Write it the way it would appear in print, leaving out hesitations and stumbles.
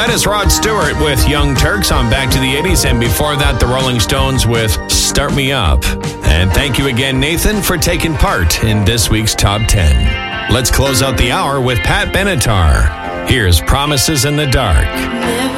That is Rod Stewart with Young Turks on Back to the 80s. And before that, the Rolling Stones with Start Me Up. And thank you again, Nathan, for taking part in this week's Top 10. Let's close out the hour with Pat Benatar. Here's Promises in the Dark.